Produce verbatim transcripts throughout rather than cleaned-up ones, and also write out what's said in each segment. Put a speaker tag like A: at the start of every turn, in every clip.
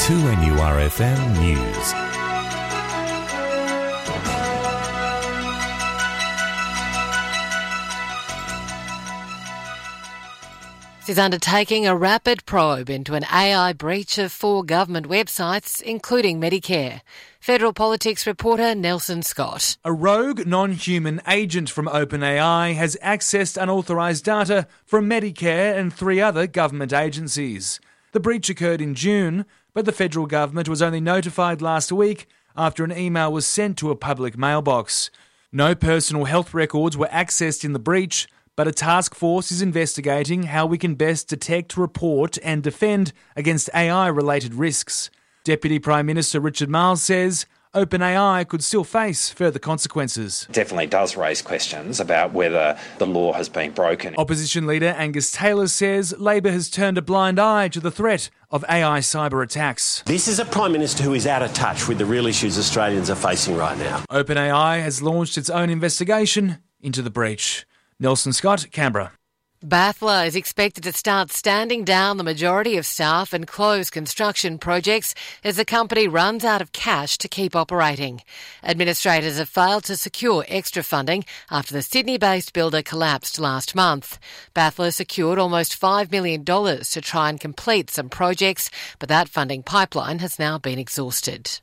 A: two N U R F M News.
B: Is undertaking a rapid probe into an A I breach of four government websites, including Medicare. Federal Politics reporter Nelson Scott.
C: A rogue non-human agent from OpenAI has accessed unauthorised data from Medicare and three other government agencies. The breach occurred in June, but the federal government was only notified last week after an email was sent to a public mailbox. No personal health records were accessed in the breach, but a task force is investigating how we can best detect, report and defend against A I-related risks. Deputy Prime Minister Richard Marles says OpenAI could still face further consequences.
D: It definitely does raise questions about whether the law has been broken.
C: Opposition leader Angus Taylor says Labor has turned a blind eye to the threat of A I cyber attacks.
E: This is a Prime Minister who is out of touch with the real issues Australians are facing right now.
C: OpenAI has launched its own investigation into the breach. Nelson Scott, Canberra.
B: Bathla is expected to start standing down the majority of staff and close construction projects as the company runs out of cash to keep operating. Administrators have failed to secure extra funding after the Sydney-based builder collapsed last month. Bathla secured almost five million dollars to try and complete some projects, but that funding pipeline has now been exhausted.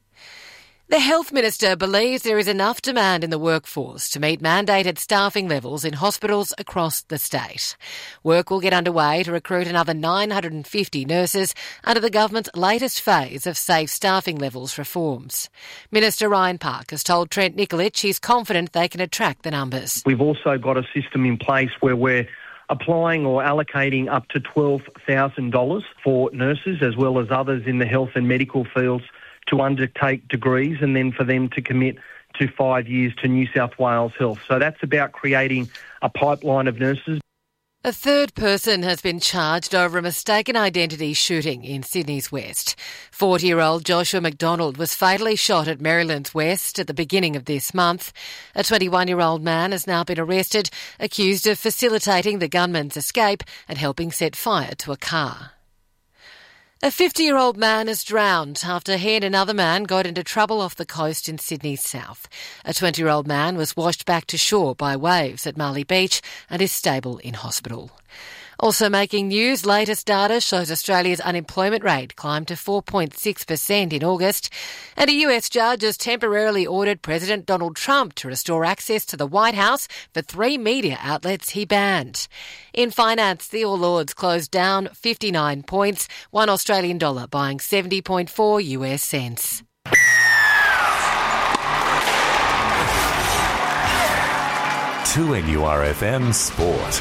B: The Health Minister believes there is enough demand in the workforce to meet mandated staffing levels in hospitals across the state. Work will get underway to recruit another nine hundred fifty nurses under the government's latest phase of safe staffing levels reforms. Minister Ryan Park has told Trent Nikolic he's confident they can attract the numbers.
F: We've also got a system in place where we're applying or allocating up to twelve thousand dollars for nurses as well as others in the health and medical fields to undertake degrees and then for them to commit to five years to New South Wales Health. So that's about creating a pipeline of nurses.
B: A third person has been charged over a mistaken identity shooting in Sydney's West. forty-year-old Joshua McDonald was fatally shot at Maryland's West at the beginning of this month. A twenty-one-year-old man has now been arrested, accused of facilitating the gunman's escape and helping set fire to a car. A fifty-year-old man is drowned after he and another man got into trouble off the coast in Sydney's south. A twenty-year-old man was washed back to shore by waves at Marley Beach and is stable in hospital. Also making news, latest data shows Australia's unemployment rate climbed to four point six percent in August, and a U S judge has temporarily ordered President Donald Trump to restore access to the White House for three media outlets he banned. In finance, the All Ords closed down fifty-nine points, one Australian dollar buying seventy point four U S cents.
A: two N U R F M Sport.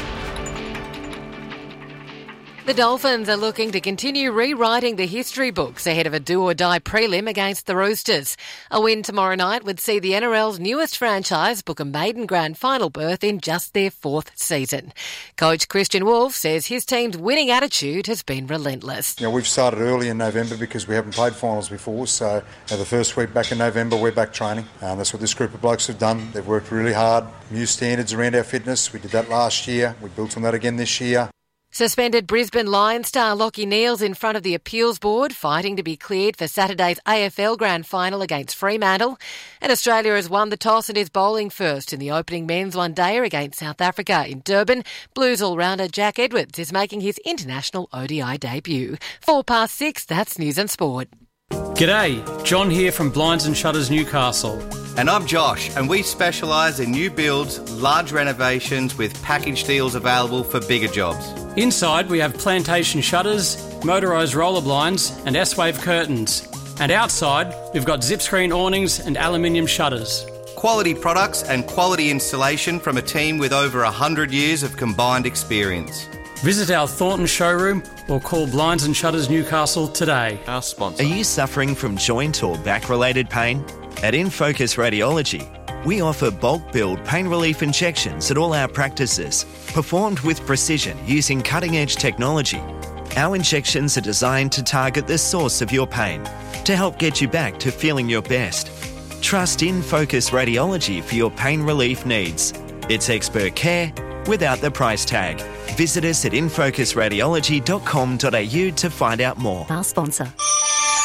B: The Dolphins are looking to continue rewriting the history books ahead of a do-or-die prelim against the Roosters. A win tomorrow night would see the N R L's newest franchise book a maiden grand final berth in just their fourth season. Coach Christian Wolf says his team's winning attitude has been relentless.
G: You know, we've started early in November because we haven't played finals before, so you know, the first week back in November we're back training. Um, that's what this group of blokes have done. They've worked really hard, new standards around our fitness. We did that last year. We built on that again this year.
B: Suspended Brisbane Lions star Lockie Neale's in front of the appeals board, fighting to be cleared for Saturday's A F L Grand Final against Fremantle. And Australia has won the toss and is bowling first in the opening men's one-dayer against South Africa in Durban. Blues all-rounder Jack Edwards is making his international O D I debut. Four past six, that's News and Sport.
H: G'day, John here from Blinds and Shutters Newcastle.
I: And I'm Josh, and we specialise in new builds, large renovations with package deals available for bigger jobs.
H: Inside we have plantation shutters, motorised roller blinds and S-Wave curtains. And outside we've got zip screen awnings and aluminium shutters.
I: Quality products and quality installation from a team with over one hundred years of combined experience.
H: Visit our Thornton showroom or call Blinds and Shutters Newcastle today.
J: Our sponsor. Are you suffering from joint or back-related pain? At InFocus Radiology, we offer bulk build pain relief injections at all our practices, performed with precision using cutting-edge technology. Our injections are designed to target the source of your pain to help get you back to feeling your best. Trust InFocus Radiology for your pain relief needs. It's expert care without the price tag. Visit us at infocus radiology dot com dot a u to find out more.
K: Our sponsor.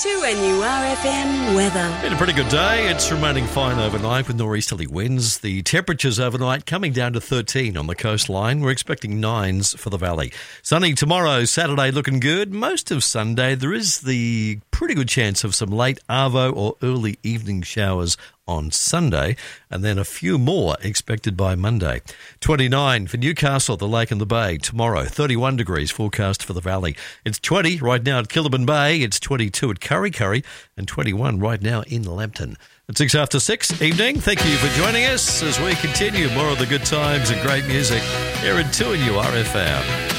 K: two N U R F M weather.
L: Been a pretty good day. It's remaining fine overnight with nor'easterly winds. The temperatures overnight coming down to thirteen on the coastline. We're expecting nines for the valley. Sunny tomorrow, Saturday looking good. Most of Sunday there is the pretty good chance of some late arvo or early evening showers on Sunday, and then a few more expected by Monday. twenty-nine for Newcastle, the Lake and the Bay tomorrow. thirty-one degrees forecast for the valley. It's twenty right now at Killaban Bay. It's twenty-two at Kurri Kurri and twenty-one right now in Lambton. At six after six evening. Thank you for joining us as we continue more of the good times and great music here at two N U R F M.